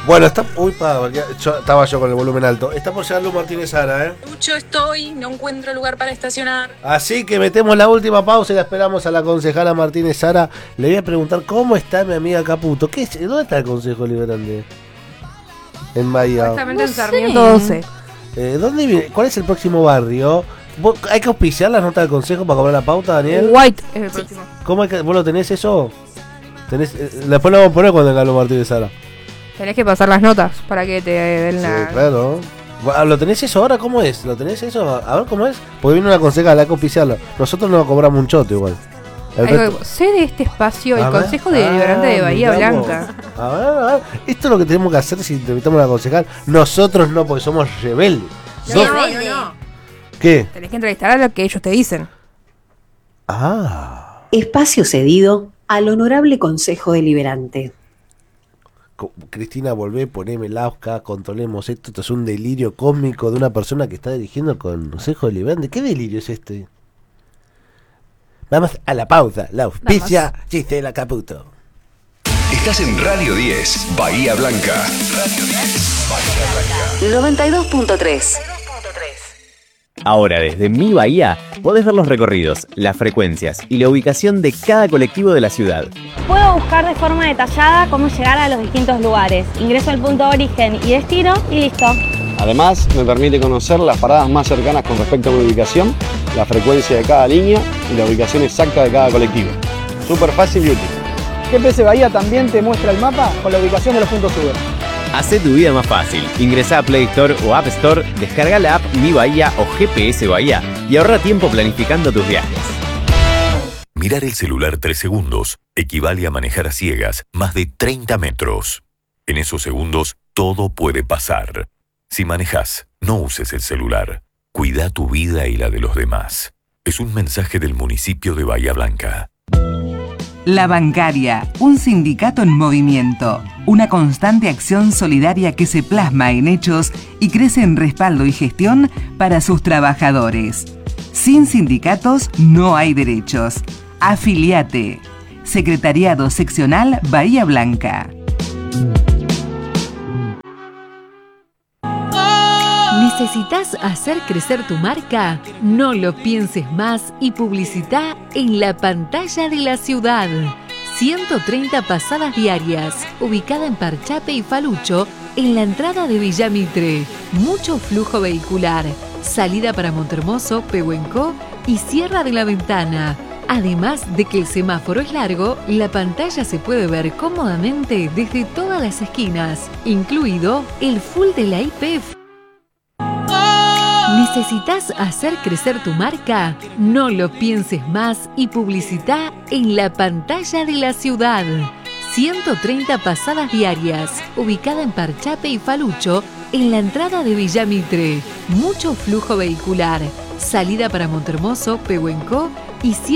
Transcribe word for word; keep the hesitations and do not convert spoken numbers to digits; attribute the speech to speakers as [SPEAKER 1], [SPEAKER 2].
[SPEAKER 1] Bueno, está. Uy, pa, yo, estaba yo con el volumen alto. Está por llegar Lu Martínez Sara, ¿eh?
[SPEAKER 2] Mucho estoy, no encuentro lugar para estacionar.
[SPEAKER 1] Así que metemos la última pausa y la esperamos a la concejala Martínez Sara. Le voy a preguntar cómo está mi amiga Caputo. ¿Qué es? ¿Dónde está el Consejo Liberante? En Bahía.
[SPEAKER 3] Exactamente
[SPEAKER 4] No
[SPEAKER 3] en Sarmiento doce.
[SPEAKER 1] Eh, ¿dónde vive? ¿Cuál es el próximo barrio? ¿Vos- ¿Hay que auspiciar las notas del consejo para cobrar la pauta, Daniel?
[SPEAKER 3] White es el próximo.
[SPEAKER 1] ¿Cómo hay que, ¿Vos lo tenés eso? ¿Tenés, eh, después lo vamos a poner cuando venga Lu Martínez Sara.
[SPEAKER 3] Tenés que pasar las notas para que te den
[SPEAKER 1] Sí,
[SPEAKER 3] la...
[SPEAKER 1] claro. Bueno, ¿lo tenés eso ahora? ¿Cómo es? ¿Lo tenés eso? A ver cómo es. Porque viene una concejala, hay que auspiciarlo. Nosotros no cobramos un choto igual. El
[SPEAKER 3] Algo
[SPEAKER 1] resto-
[SPEAKER 3] de- sé de este espacio,
[SPEAKER 1] A
[SPEAKER 3] el
[SPEAKER 1] ver.
[SPEAKER 3] Consejo Deliberante de
[SPEAKER 1] Ah,
[SPEAKER 3] Bahía
[SPEAKER 1] mirá vos.
[SPEAKER 3] Blanca.
[SPEAKER 1] A ver, a ver. Esto es lo que tenemos que hacer si invitamos a la concejal. Nosotros no, porque somos rebeldes.
[SPEAKER 3] No,
[SPEAKER 1] Dos-
[SPEAKER 3] no, no.
[SPEAKER 1] ¿Qué?
[SPEAKER 3] Tenés que entrevistar a lo que ellos te dicen.
[SPEAKER 1] Ah.
[SPEAKER 5] Espacio cedido al Honorable Consejo Deliberante.
[SPEAKER 1] Co- Cristina, volvé, poneme el AUSCA, controlemos esto. Esto es un delirio cósmico de una persona que está dirigiendo el Consejo Deliberante. ¿Qué delirio es este? Vamos a la pausa. La auspicia Gisela Caputo.
[SPEAKER 6] Estás en Radio diez, Bahía Blanca. Radio diez, Bahía Blanca.
[SPEAKER 5] noventa y dos punto tres.
[SPEAKER 7] Ahora desde Mi Bahía podés ver los recorridos, las frecuencias y la ubicación de cada colectivo de la ciudad.
[SPEAKER 8] Puedo buscar de forma detallada cómo llegar a los distintos lugares. Ingreso al punto de origen y destino y listo.
[SPEAKER 9] Además, me permite conocer las paradas más cercanas con respecto a mi ubicación, la frecuencia de cada línea y la ubicación exacta de cada colectivo. Súper fácil y útil.
[SPEAKER 10] G P S Bahía también te muestra el mapa con la ubicación de los puntos Uber.
[SPEAKER 7] Hacé tu vida más fácil. Ingresá a Play Store o App Store, descarga la app Mi Bahía o G P S Bahía y ahorra tiempo planificando tus viajes.
[SPEAKER 6] Mirar el celular tres segundos equivale a manejar a ciegas más de treinta metros. En esos segundos, todo puede pasar. Si manejas, no uses el celular. Cuida tu vida y la de los demás. Es un mensaje del municipio de Bahía Blanca.
[SPEAKER 11] La Bancaria, un sindicato en movimiento, una constante acción solidaria que se plasma en hechos y crece en respaldo y gestión para sus trabajadores. Sin sindicatos no hay derechos. Afiliate. Secretariado Seccional Bahía Blanca.
[SPEAKER 12] ¿Necesitas hacer crecer tu marca? No lo pienses más y publicita en la pantalla de la ciudad. ciento treinta pasadas diarias, ubicada en Parchape y Falucho, en la entrada de Villa Mitre. Mucho flujo vehicular, salida para Montermoso, Pehuenco y Sierra de la Ventana. Además de que el semáforo es largo, la pantalla se puede ver cómodamente desde todas las esquinas, incluido el full de la I P F. ¿Necesitas hacer crecer tu marca? No lo pienses más y publicita en la pantalla de la ciudad. ciento treinta pasadas diarias, ubicada en Parchape y Falucho, en la entrada de Villa Mitre. Mucho flujo vehicular, salida para Montermoso, Pehuenco y Sierra